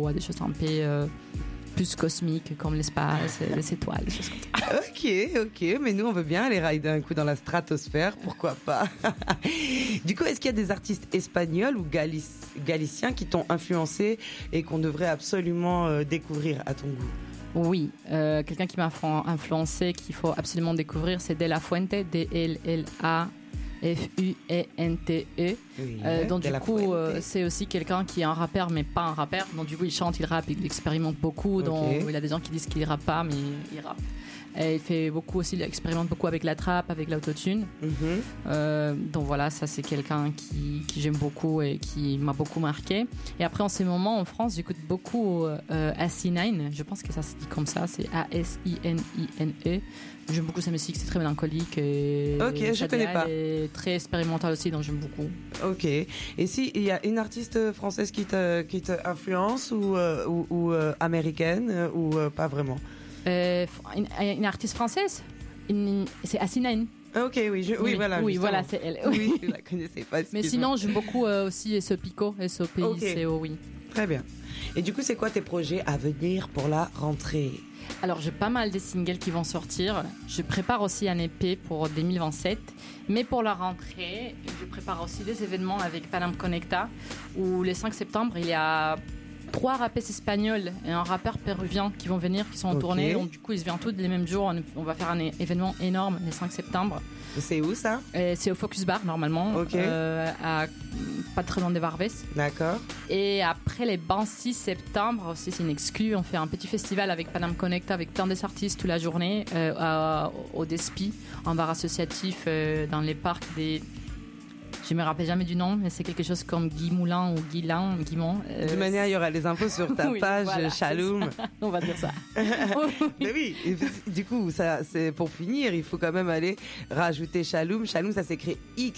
à des choses un peu plus cosmiques, comme l'espace, les étoiles, des choses comme ça. Ok, mais nous on veut bien aller rider un coup dans la stratosphère, pourquoi pas. Du coup, est-ce qu'il y a des artistes espagnols ou galiciens qui t'ont influencé et qu'on devrait absolument découvrir à ton goût? Oui, quelqu'un qui m'a influencé, qu'il faut absolument découvrir, c'est De La Fuente, DLLAFUENTE. Oui, Donc De du La coup, Fuente. c'est aussi quelqu'un qui est un rappeur, mais pas un rappeur. Donc du coup, il chante, il rappe, il expérimente beaucoup. Donc il y a des gens qui disent qu'il rappe pas, mais il rappe. Et il fait beaucoup aussi, il expérimente beaucoup avec la trappe, avec l'autotune. Donc voilà, ça c'est quelqu'un qui j'aime beaucoup et qui m'a beaucoup marqué. Et après, en ce moment, en France, j'écoute beaucoup AC9. Je pense que ça se dit comme ça, c'est ASININE. J'aime beaucoup sa musique, c'est très mélancolique. Et Je connais pas. Et très expérimental aussi, donc j'aime beaucoup. Ok. Et si il y a une artiste française qui te influence ou américaine ou pas vraiment? Une artiste française, c'est AC9. Ok, oui, voilà. Oui, justement. voilà, c'est elle. Oui, je la connaissais pas. Mais sinon, j'aime beaucoup aussi Sopico, SOPICO, oui. Très bien. Et du coup, c'est quoi tes projets à venir pour la rentrée? Alors, j'ai pas mal de singles qui vont sortir. Je prépare aussi un EP pour 2027. Mais pour la rentrée, je prépare aussi des événements avec Panam Connecta, où le 5 septembre, il y a 3 rappeurs espagnols et un rappeur péruvien qui vont venir, qui sont en tournée. Donc, du coup, ils viennent tous les mêmes jours. On va faire un événement énorme le 5 septembre. C'est où ça? C'est au Focus Bar, normalement. Pas très loin des Barbès. D'accord. Et après les bans 6 septembre, aussi c'est une exclue, on fait un petit festival avec Panam Connecta, avec plein des artistes toute la journée, au Despi, un bar associatif dans les parcs des... Je me rappelle jamais du nom, mais c'est quelque chose comme Guy Moulin ou Guimont. De toute manière, il y aura les infos sur ta page, voilà, Chaloum. On va dire ça. Mais oui, et du coup, ça, c'est pour finir, il faut quand même aller rajouter Chaloum. Chaloum, ça s'écrit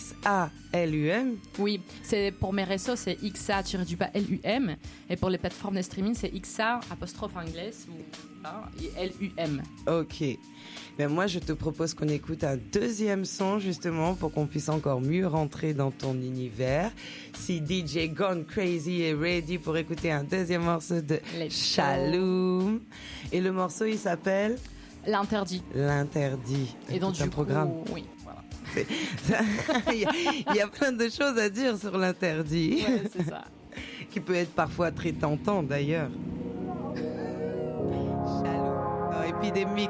XALUM. Oui, c'est pour mes réseaux, c'est XA-LUM. Et pour les plateformes de streaming, c'est XA apostrophe anglaise ou LUM. Ok. Ben moi, je te propose qu'on écoute un deuxième son, justement, pour qu'on puisse encore mieux rentrer dans ton univers. Si DJ Gone Crazy est ready pour écouter un deuxième morceau de Chaloum. Et le morceau, il s'appelle L'Interdit. L'Interdit. Et donc, un programme. Oui, voilà. Il y a plein de choses à dire sur l'interdit. Ouais, c'est ça. Qui peut être parfois très tentant, d'ailleurs. Chaloum dans Epidemic